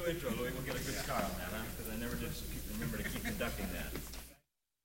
intro, Louis. We'll get a good start on that, huh? Because I never